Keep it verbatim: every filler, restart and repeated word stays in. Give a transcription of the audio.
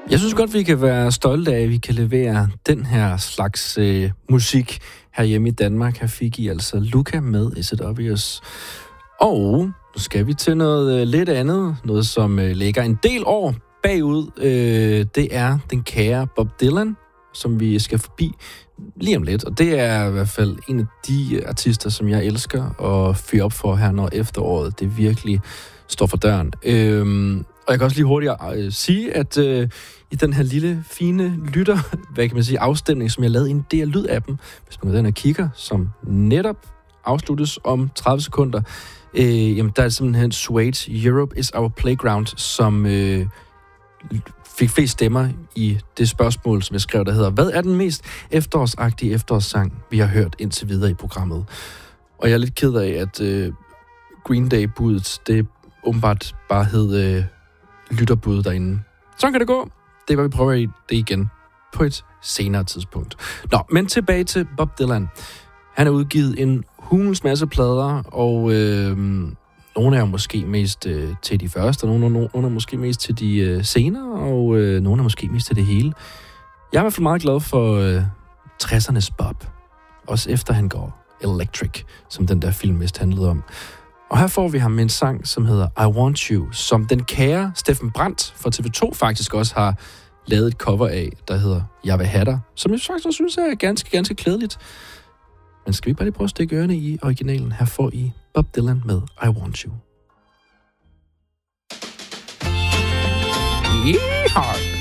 Jeg synes godt, vi kan være stolte af, at vi kan levere den her slags øh, musik herhjemme i Danmark. Her fik I altså Luca med Is It Obvious. Og nu skal vi til noget øh, lidt andet. Noget, som øh, ligger en del år bagud. Øh, det er den kære Bob Dylan, som vi skal forbi lige om lidt. Og det er i hvert fald en af de artister, som jeg elsker at fyre op for her, når efteråret det virkelig står for døren. Øh, Og jeg kan også lige hurtigt øh, sige, at øh, i den her lille, fine lytter, hvad kan man sige, afstemning, som jeg lavede i en del lyd-appen, hvis man går den og kigger, som netop afsluttes om tredive sekunder, øh, jamen der er simpelthen Suede, Europe is our playground, som øh, fik flest stemmer i det spørgsmål, som jeg skrev, der hedder, hvad er den mest efterårsagtige efterårssang, vi har hørt indtil videre i programmet? Og jeg er lidt ked af, at øh, Green Day-budet, det åbenbart bare hed øh, lytterbud derinde. Sådan kan det gå. Det var vi prøver i det igen på et senere tidspunkt. Nå, men tilbage til Bob Dylan. Han har udgivet en hulens masse plader, og øh, nogle er måske mest øh, til de første, og nogle, nogle, nogle er måske mest til de øh, senere, og øh, nogle er måske mest til det hele. Jeg er i hvert fald meget glad for øh, tressernes Bob. Også efter han går Electric, som den der film mest handlede om. Og her får vi ham med en sang, som hedder I Want You, som den kære Steffen Brandt fra T V to faktisk også har lavet et cover af, der hedder Jeg vil have dig, som jeg faktisk også synes er ganske, ganske klædeligt. Men skal vi bare lige prøve at stikke ørerne i originalen? Her får I Bob Dylan med I Want You. Yeehaw!